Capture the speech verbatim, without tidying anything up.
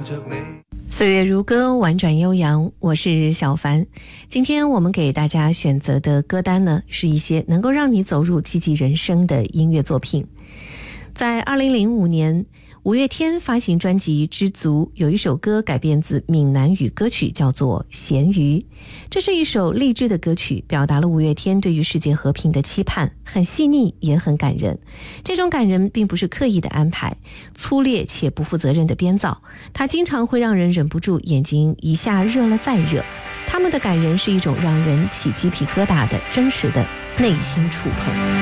岁月如歌，婉转悠扬，我是小凡。今天我们给大家选择的歌单呢，是一些能够让你走入积极人生的音乐作品。在二零零五年，五月天发行专辑《知足》，有一首歌改编自闽南语歌曲，叫做《咸鱼》。这是一首励志的歌曲，表达了五月天对于世界和平的期盼，很细腻也很感人。这种感人并不是刻意的安排，粗劣且不负责任的编造，它经常会让人忍不住眼睛一下热了再热。他们的感人是一种让人起鸡皮疙瘩的真实的内心触碰。